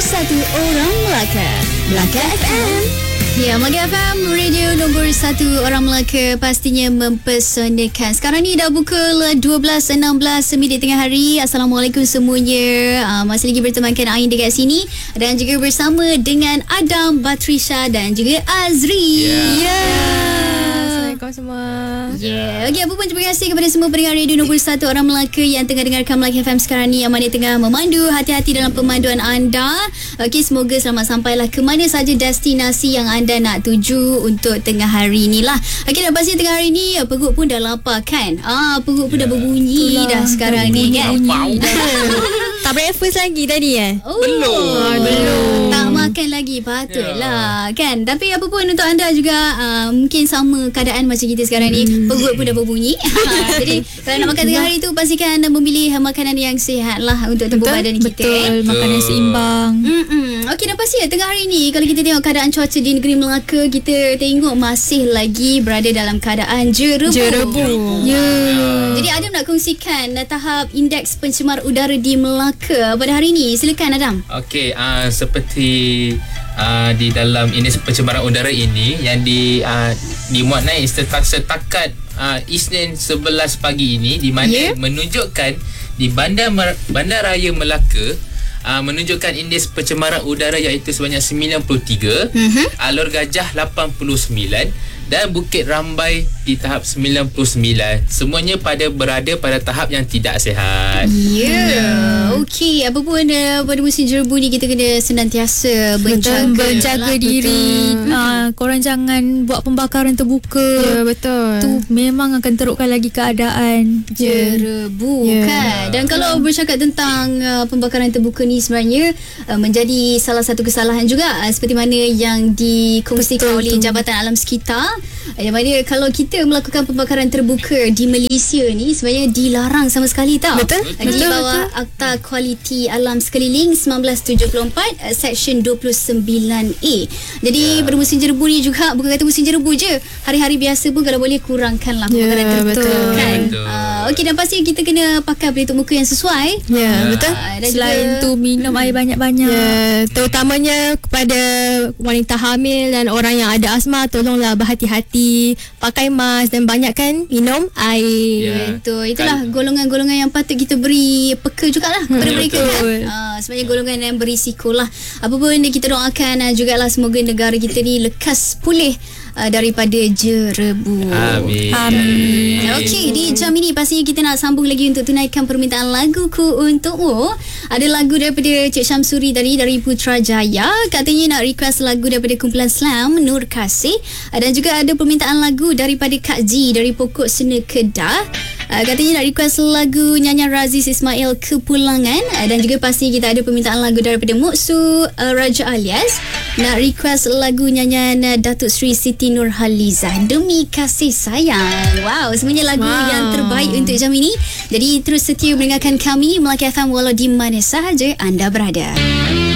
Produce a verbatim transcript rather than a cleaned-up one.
satu orang Melaka. Melaka F M. Ya, Melaka F M, radio nombor satu orang Melaka, pastinya mempesonakan. Sekarang ni dah pukul dua belas enam belas minit tengah hari. Assalamualaikum semuanya. uh, Masih lagi bertemankan Ain dekat sini, dan juga bersama dengan Adam, Batrisha dan juga Azri. Ya yeah. yeah. Assalamualaikum semua. Ya, yeah. Okey, apa pun terima kasih kepada semua pendengar radio nombor satu orang Melaka yang tengah dengarkan Melaka F M sekarang ni, yang mana tengah memandu. Hati-hati dalam pemanduan anda. Okey, semoga selamat sampailah ke mana saja destinasi yang anda nak tuju untuk tengah hari ni lah. Okey, dan pasti tengah hari ni perut pun dah lapar kan? Ah, perut pun yeah. dah berbunyi Itulah, dah sekarang ni kan. Tak breakfast lagi tadi eh? Oh, belum. belum. Tak makan lagi, patutlah yeah. kan. Tapi apa pun untuk anda juga, uh, mungkin sama keadaan macam kita sekarang ni, hmm. perut pun dah berbunyi. Jadi kalau nak makan tengah hari tu, pastikan anda memilih makanan yang sihat lah untuk tubuh badan kita. Betul, eh. makanan seimbang. Mm-mm. Okey, dan pasti tengah hari ni kalau kita tengok keadaan cuaca di negeri Melaka, kita tengok masih lagi berada dalam keadaan jerebu. Jerebu. Ya. Yeah. Jadi Adam nak kongsikan uh, tahap indeks pencemar udara di Melaka pada hari ni. Silakan Adam. Okey, uh, seperti uh, di dalam indeks pencemaran udara ini yang di uh, dimuat naik setakat, setakat uh, Isnin sebelas pagi ini, di mana yeah. menunjukkan di Bandar Bandaraya Melaka uh, menunjukkan indeks pencemaran udara iaitu sebanyak sembilan puluh tiga, mm-hmm. Alor Gajah lapan puluh sembilan dan Bukit Rambai di tahap sembilan puluh sembilan. Semuanya pada berada pada tahap yang tidak sihat. Ya. Yeah. Yeah. Okey, apa pun uh, pada musim jerebu ni kita kena senantiasa berjaga, berjaga lah, diri. Uh, korang jangan buat pembakaran terbuka. Ya, yeah, betul. Tu memang akan terukkan lagi keadaan jerebu yeah. kan. Dan kalau bercakap tentang uh, pembakaran terbuka ni, sebenarnya uh, menjadi salah satu kesalahan juga, uh, seperti mana yang dikongsikan oleh Jabatan Alam Sekitar, yang mana kalau kita melakukan pembakaran terbuka di Malaysia ni sebenarnya dilarang sama sekali tau. Betul. Di betul, bawah betul. Akta Kualiti Alam Sekeliling seribu sembilan ratus tujuh puluh empat, Seksyen dua puluh sembilan A. Jadi yeah. pada musim jerebu ni juga, bukan kata musim jerebu je, hari-hari biasa pun kalau boleh kurangkanlah pembakaran yeah, terbuka betul. kan. Uh, Okey, dan pasti kita kena pakai pelitup muka yang sesuai. Ya, yeah, betul. Uh, Selain juga, tu minum air banyak-banyak. Yeah, terutamanya kepada wanita hamil dan orang yang ada asma, tolonglah berhati-hati, pakai mask dan banyakkan minum air. Yeah. Betul. Itulah kan golongan-golongan yang patut kita beri peka jugalah kepada hmm, mereka kan. Uh, sebenarnya golongan yang berisiko lah. Apa pun kita doakan uh, jugalah semoga negara kita ni lekas pulih uh, daripada jerebu. Amin. Amin. Okey, di jam ini pastinya kita nak sambung lagi untuk tunaikan permintaan laguku untukmu. Ada lagu daripada Cik Syamsuri tadi dari Putrajaya, katanya nak request lagu daripada kumpulan Slam Nur Kasih, dan juga ada permintaan lagu daripada Kak G dari Pokok Sena Kedah. Uh, katanya nak request lagu nyanyian Raziz Ismail Kepulangan, uh, dan juga pasti kita ada permintaan lagu daripada Muksu uh, Raja Alias, nak request lagu nyanyian uh, Datuk Seri Siti Nurhalizah, Demi Kasih Sayang. Wow, semuanya lagu wow. yang terbaik untuk jam ini. Jadi terus setia mendengarkan kami Melaka F M walau di mana sahaja anda berada.